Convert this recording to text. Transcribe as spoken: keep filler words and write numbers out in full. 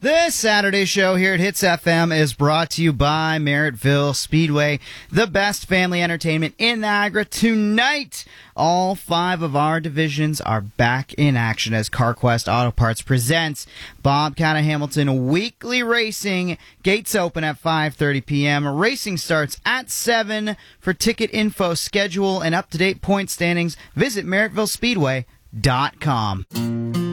This Saturday show here at Hits F M is brought to you by Merrittville Speedway, the best family entertainment in Niagara. Tonight, all five of our divisions are back in action as CarQuest Auto Parts presents Bobcat of Hamilton Weekly Racing. Gates open at five thirty p.m. Racing starts at seven. For ticket info, schedule, and up-to-date point standings, visit Merrittville Speedway dot com.